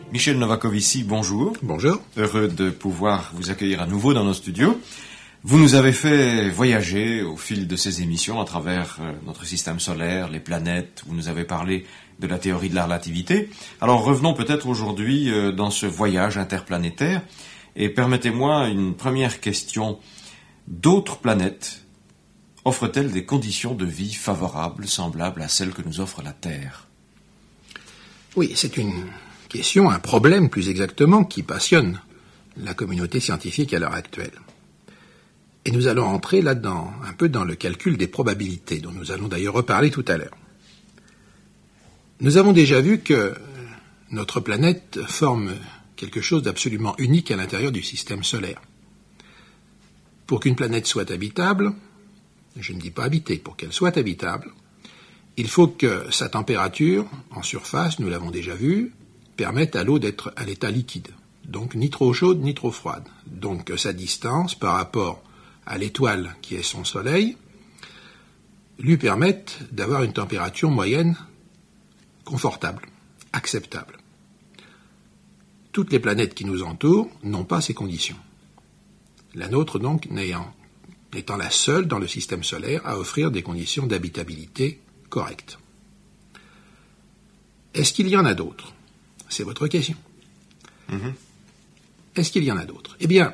Michel Novakovici, bonjour. Bonjour. Heureux de pouvoir vous accueillir à nouveau dans nos studios. Vous nous avez fait voyager au fil de ces émissions à travers notre système solaire, les planètes. Vous nous avez parlé de la théorie de la relativité. Alors revenons peut-être aujourd'hui dans ce voyage interplanétaire. Et permettez-moi une première question. D'autres planètes offrent-elles des conditions de vie favorables, semblables à celles que nous offre la Terre ? Oui, c'est une question, un problème plus exactement, qui passionne la communauté scientifique à l'heure actuelle. Et nous allons entrer là-dedans, un peu dans le calcul des probabilités, dont nous allons d'ailleurs reparler tout à l'heure. Nous avons déjà vu que notre planète forme quelque chose d'absolument unique à l'intérieur du système solaire. Pour qu'une planète soit habitable, je ne dis pas habitée, pour qu'elle soit habitable, il faut que sa température en surface, nous l'avons déjà vu, permette à l'eau d'être à l'état liquide, donc ni trop chaude ni trop froide. Donc que sa distance par rapport à l'étoile qui est son soleil lui permette d'avoir une température moyenne confortable, acceptable. Toutes les planètes qui nous entourent n'ont pas ces conditions. La nôtre, donc, étant la seule dans le système solaire à offrir des conditions d'habitabilité correctes. Est-ce qu'il y en a d'autres ? C'est votre question. Est-ce qu'il y en a d'autres ? Eh bien,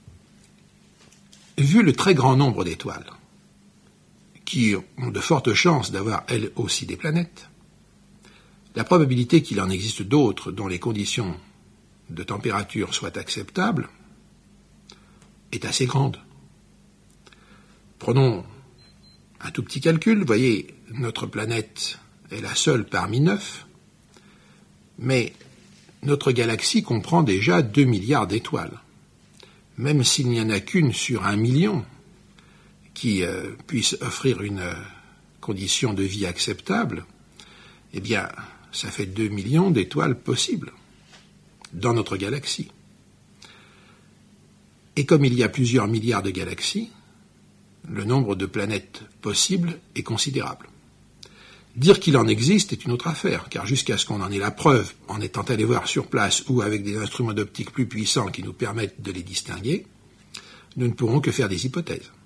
vu le très grand nombre d'étoiles qui ont de fortes chances d'avoir elles aussi des planètes, la probabilité qu'il en existe d'autres dont les conditions de température soient acceptables est assez grande. Prenons un tout petit calcul. Vous voyez, notre planète est la seule parmi 9, mais notre galaxie comprend déjà 2 milliards d'étoiles. Même s'il n'y en a qu'une sur 1 million qui puisse offrir une condition de vie acceptable, eh bien, ça fait 2 millions d'étoiles possibles dans notre galaxie. Et comme il y a plusieurs milliards de galaxies, le nombre de planètes possibles est considérable. Dire qu'il en existe est une autre affaire, car jusqu'à ce qu'on en ait la preuve, en étant allé voir sur place ou avec des instruments d'optique plus puissants qui nous permettent de les distinguer, nous ne pourrons que faire des hypothèses.